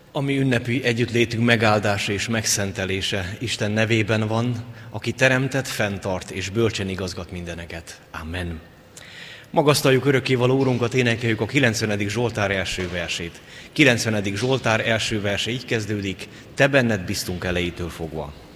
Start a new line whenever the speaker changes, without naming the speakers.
A mi ünnepi együttlétünk megáldása és megszentelése Isten nevében van, aki teremtett, fenntart és bölcsen igazgat mindeneket. Amen. Magasztaljuk örökkévaló Úrunkat, énekeljük a 90. Zsoltár első versét. 90. Zsoltár első verse így kezdődik: Te benned bíztunk elejétől fogva.